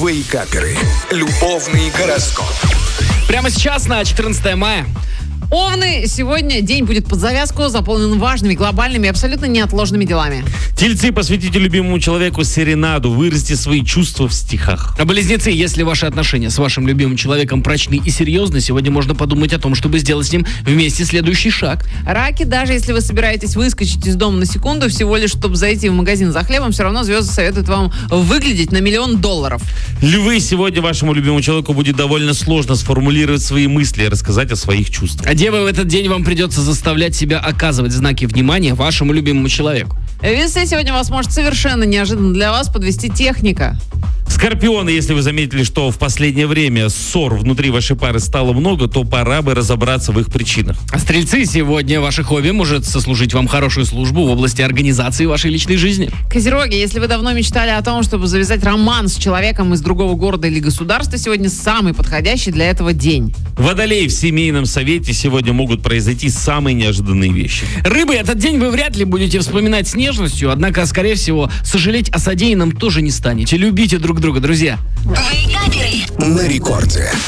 Вейкаперы. Любовный гороскоп. Прямо сейчас, на 14 мая. Овны, сегодня день будет под завязку, заполнен важными, глобальными и абсолютно неотложными делами. Тельцы, посвятите любимому человеку серенаду, выразите свои чувства в стихах. А близнецы, если ваши отношения с вашим любимым человеком прочны и серьезны, сегодня можно подумать о том, чтобы сделать с ним вместе следующий шаг. Раки, даже если вы собираетесь выскочить из дома на секунду, всего лишь, чтобы зайти в магазин за хлебом, все равно звезды советуют вам выглядеть на $1 миллион. Львы, сегодня вашему любимому человеку будет довольно сложно сформулировать свои мысли и рассказать о своих чувствах. А девы, в этот день вам придется заставлять себя оказывать знаки внимания вашему любимому человеку. Весы, сегодня вас может совершенно неожиданно для вас подвести техника. Скорпионы, если вы заметили, что в последнее время ссор внутри вашей пары стало много, то пора бы разобраться в их причинах. А стрельцы, сегодня ваше хобби может сослужить вам хорошую службу в области организации вашей личной жизни. Козероги, если вы давно мечтали о том, чтобы завязать роман с человеком из другого города или государства, сегодня самый подходящий для этого день. Водолей, в семейном совете сегодня могут произойти самые неожиданные вещи. Рыбы, этот день вы вряд ли будете вспоминать с нежностью, однако, скорее всего, сожалеть о содеянном тоже не станете. Любите друг друга, друзья. На рекорде.